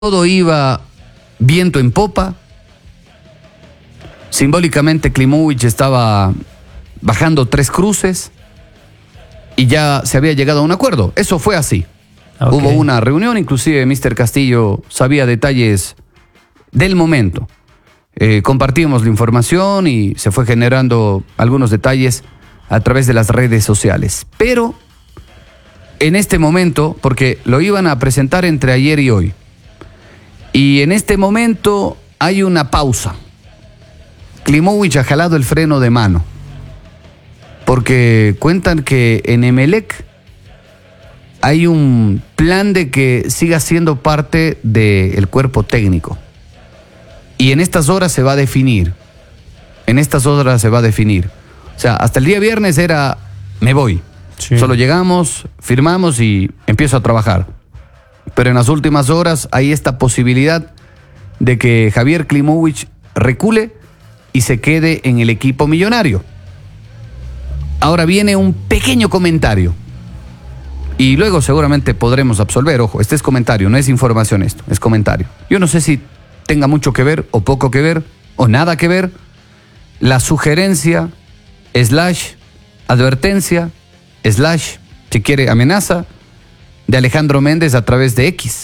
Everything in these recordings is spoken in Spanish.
todo iba viento en popa. Simbólicamente Klimovich estaba bajando 3 cruces y ya se había llegado a un acuerdo. Eso fue así. Okay. Hubo una reunión, inclusive Mr. Castillo sabía detalles del momento. Compartimos la información y se fue generando algunos detalles a través de las redes sociales. Pero en este momento, porque lo iban a presentar entre ayer y hoy, y en este momento hay una pausa. Klimovich ha jalado el freno de mano, porque cuentan que en Emelec hay un plan de que siga siendo parte del cuerpo técnico. Y en estas horas se va a definir. O sea, hasta el día viernes era, me voy. Sí. Solo llegamos, firmamos y empiezo a trabajar. Pero en las últimas horas hay esta posibilidad de que Javier Klimovich recule y se quede en el equipo millonario. Ahora viene un pequeño comentario. Y luego seguramente podremos absolver. Ojo, este es comentario, no es información esto, es comentario. Yo no sé si tenga mucho que ver o poco que ver o nada que ver la sugerencia / advertencia / si quiere amenaza de Alejandro Méndez a través de X.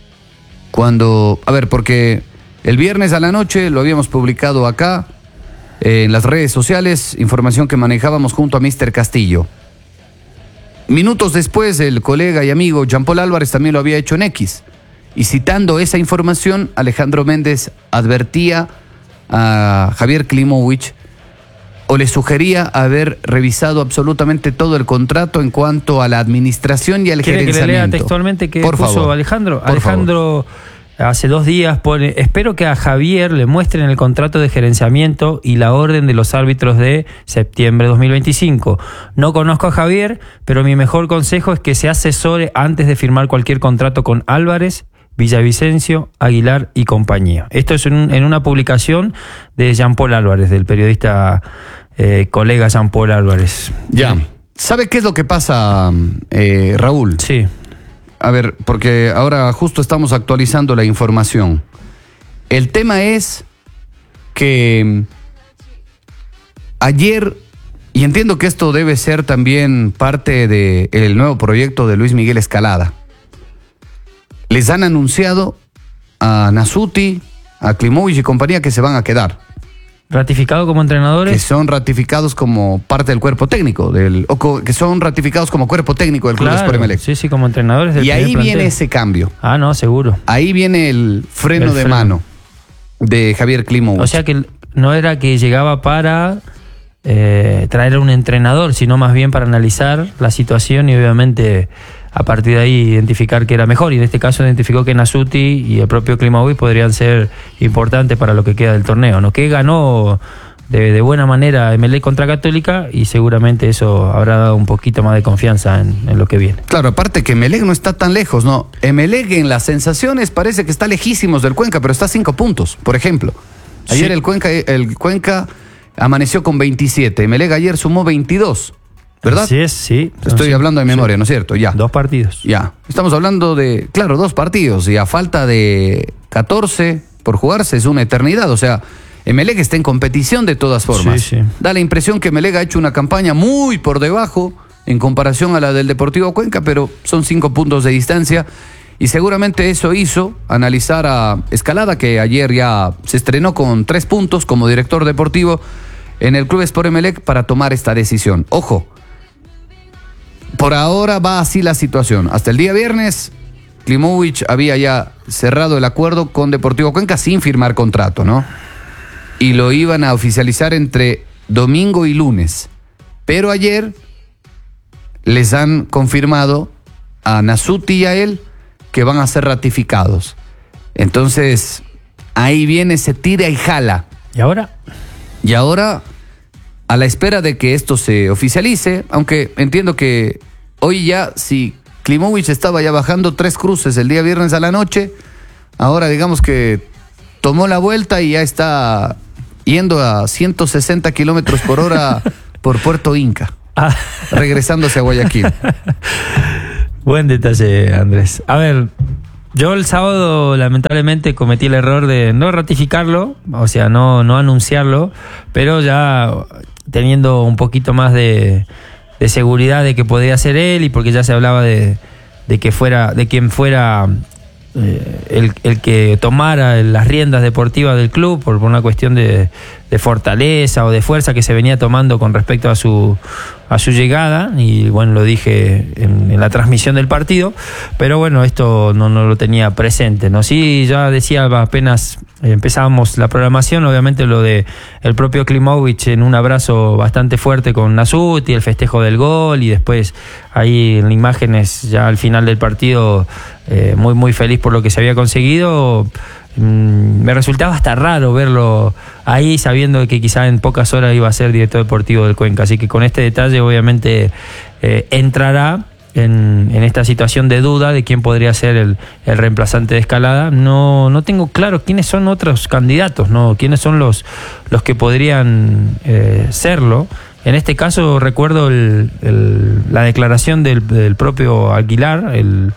Porque el viernes a la noche lo habíamos publicado acá en las redes sociales, información que manejábamos junto a Mr. Castillo. Minutos después, el colega y amigo Jean-Paul Álvarez también lo había hecho en X. Y citando esa información, Alejandro Méndez advertía a Javier Klimovich o le sugería haber revisado absolutamente todo el contrato en cuanto a la administración y al gerenciamiento. ¿Quiere que le lea textualmente qué puso Alejandro? Alejandro hace 2 días pone: espero que a Javier le muestren el contrato de gerenciamiento y la orden de los árbitros de septiembre de 2025. No conozco a Javier, pero mi mejor consejo es que se asesore antes de firmar cualquier contrato con Álvarez, Villavicencio, Aguilar y compañía. Esto es en una publicación de Jean-Paul Álvarez, del periodista colega Jean-Paul Álvarez. Ya. ¿Sabe qué es lo que pasa, Raúl? Sí. A ver, porque ahora justo estamos actualizando la información. El tema es que ayer, y entiendo que esto debe ser también parte del nuevo proyecto de Luis Miguel Escalada, les han anunciado a Nasuti, a Klimovich y compañía que se van a quedar. ¿Ratificados como entrenadores? Que son ratificados como parte del cuerpo técnico, que son ratificados como cuerpo técnico del Club Sport Emelec. Sí, como entrenadores del primer plantel. Y ahí viene ese cambio. Ah, no, seguro. Ahí viene el freno de mano de Javier Klimovich. O sea que no era que llegaba para traer a un entrenador, sino más bien para analizar la situación y obviamente a partir de ahí identificar que era mejor, y en este caso identificó que Nasuti y el propio Klimovich podrían ser importantes para lo que queda del torneo, ¿no? Que ganó de buena manera Emelec contra Católica y seguramente eso habrá dado un poquito más de confianza en lo que viene. Claro, aparte que Emelec no está tan lejos, ¿no? Emelec en las sensaciones parece que está lejísimos del Cuenca, pero está a 5 puntos, por ejemplo. Ayer sí. el Cuenca amaneció con 27, Emelec ayer sumó 22. ¿Verdad? Así es, sí. Estoy hablando de memoria, ¿no es cierto? Ya. 2 partidos. Ya. Estamos hablando de, 2 partidos. Y a falta de 14 por jugarse es una eternidad. O sea, Emelec está en competición de todas formas. Sí. Da la impresión que Emelec ha hecho una campaña muy por debajo en comparación a la del Deportivo Cuenca, pero son 5 puntos de distancia. Y seguramente eso hizo analizar a Escalada, que ayer ya se estrenó con 3 puntos como director deportivo en el Club Sport Emelec, para tomar esta decisión. Ojo. Por ahora va así la situación. Hasta el día viernes, Klimovich había ya cerrado el acuerdo con Deportivo Cuenca sin firmar contrato, ¿no? Y lo iban a oficializar entre domingo y lunes. Pero ayer les han confirmado a Nasuti y a él que van a ser ratificados. Entonces, ahí viene, se tira y jala. ¿Y ahora? Y ahora, a la espera de que esto se oficialice, aunque entiendo que hoy ya, si Klimovich estaba ya bajando 3 cruces el día viernes a la noche, ahora digamos que tomó la vuelta y ya está yendo a 160 kilómetros por hora por Puerto Inca, regresándose a Guayaquil. Buen detalle, Andrés. A ver, Yo el sábado lamentablemente cometí el error de no ratificarlo, o sea, no anunciarlo, pero ya teniendo un poquito más de seguridad de que podía ser él, y porque ya se hablaba de quien fuera el que tomara las riendas deportivas del club por una cuestión de fortaleza o de fuerza que se venía tomando con respecto a su llegada, y bueno, lo dije en la transmisión del partido, pero bueno, esto no lo tenía presente, ¿no? Sí, ya decía apenas empezábamos la programación, obviamente lo de el propio Klimović en un abrazo bastante fuerte con Nasuti, el festejo del gol, y después ahí en imágenes ya al final del partido muy muy feliz por lo que se había conseguido. Me resultaba hasta raro verlo ahí, sabiendo que quizá en pocas horas iba a ser director deportivo del Cuenca, así que con este detalle obviamente entrará en esta situación de duda de quién podría ser el reemplazante de Escalada. No tengo claro quiénes son otros candidatos, ¿no? Quiénes son los que podrían serlo. En este caso recuerdo la declaración del propio Aguilar, el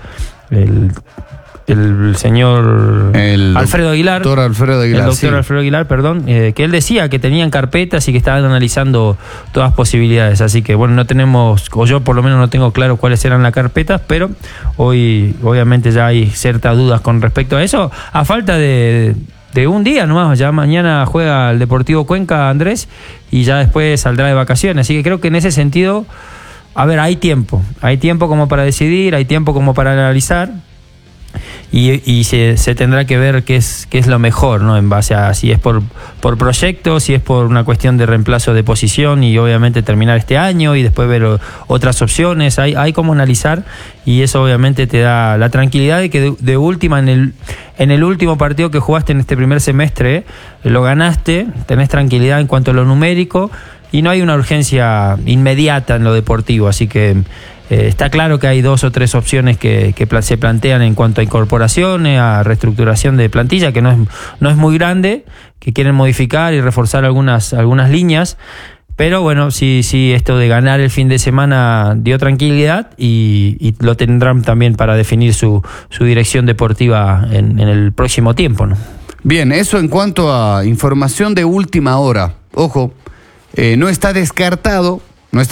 señor Alfredo Aguilar. Doctor Alfredo Aguilar. El doctor sí. Alfredo Aguilar, perdón, que él decía que tenían carpetas y que estaban analizando todas posibilidades. Así que bueno, no tenemos, o yo por lo menos no tengo claro cuáles eran las carpetas, pero hoy obviamente ya hay ciertas dudas con respecto a eso, a falta de un día nomás. Ya mañana juega el Deportivo Cuenca, Andrés, y ya después saldrá de vacaciones. Así que creo que en ese sentido, a ver, hay tiempo como para decidir, hay tiempo como para analizar. Y se tendrá que ver qué es lo mejor, ¿no? En base a si es por proyecto, si es por una cuestión de reemplazo de posición, y obviamente terminar este año y después ver otras opciones. Hay como analizar, y eso obviamente te da la tranquilidad de que de última en el último partido que jugaste en este primer semestre lo ganaste, tenés tranquilidad en cuanto a lo numérico y no hay una urgencia inmediata en lo deportivo, así que está claro que hay 2 o 3 opciones que se plantean en cuanto a incorporaciones, a reestructuración de plantilla, que no es muy grande, que quieren modificar y reforzar algunas líneas, pero bueno, sí, esto de ganar el fin de semana dio tranquilidad, y lo tendrán también para definir su dirección deportiva en el próximo tiempo, ¿no? Bien, eso en cuanto a información de última hora. Ojo, no está descartado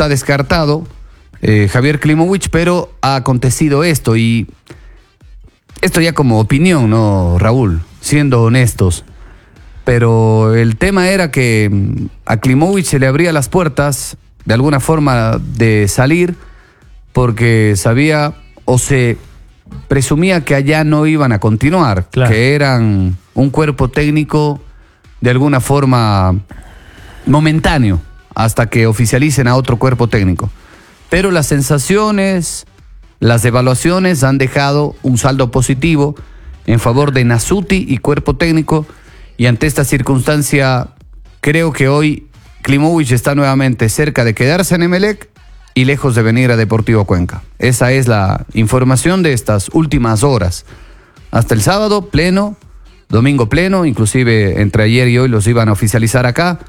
Javier Klimović, pero ha acontecido esto, y esto ya como opinión, ¿no, Raúl? Siendo honestos. Pero el tema era que a Klimović se le abría las puertas de alguna forma de salir, porque sabía o se presumía que allá no iban a continuar, claro, que eran un cuerpo técnico de alguna forma momentáneo hasta que oficialicen a otro cuerpo técnico. Pero las sensaciones, las evaluaciones han dejado un saldo positivo en favor de Nasuti y cuerpo técnico, y ante esta circunstancia creo que hoy Klimović está nuevamente cerca de quedarse en Emelec y lejos de venir a Deportivo Cuenca. Esa es la información de estas últimas horas. Hasta el sábado pleno, domingo pleno, inclusive entre ayer y hoy los iban a oficializar acá,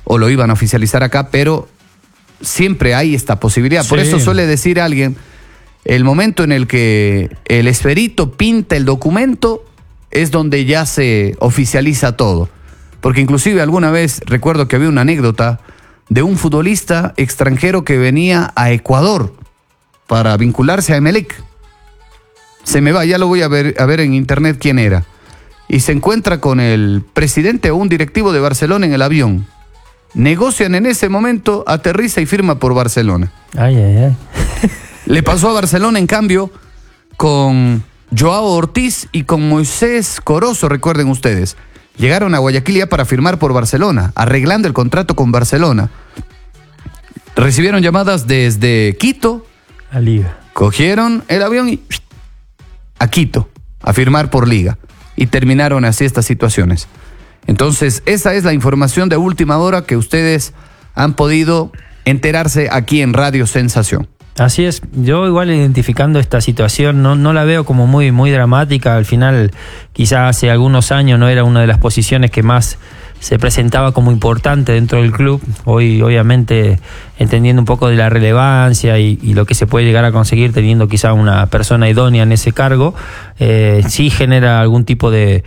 pero siempre hay esta posibilidad. Sí. Por eso suele decir alguien, el momento en el que el esferito pinta el documento es donde ya se oficializa todo. Porque inclusive alguna vez recuerdo que había una anécdota de un futbolista extranjero que venía a Ecuador para vincularse a Emelec. Se me va, ya lo voy a ver en internet quién era. Y se encuentra con el presidente o un directivo de Barcelona en el avión. Negocian en ese momento, aterriza y firma por Barcelona. Ay. Le pasó a Barcelona, en cambio, con Joao Ortiz y con Moisés Corozo, recuerden ustedes. Llegaron a Guayaquil ya para firmar por Barcelona, arreglando el contrato con Barcelona. Recibieron llamadas desde Quito. A Liga. Cogieron el avión y a Quito, a firmar por Liga. Y terminaron así estas situaciones. Entonces, esa es la información de última hora que ustedes han podido enterarse aquí en Radio Sensación. Así es, yo igual identificando esta situación no la veo como muy, muy dramática. Al final, quizás hace algunos años no era una de las posiciones que más se presentaba como importante dentro del club. Hoy, obviamente, entendiendo un poco de la relevancia y lo que se puede llegar a conseguir teniendo quizá una persona idónea en ese cargo, sí genera algún tipo de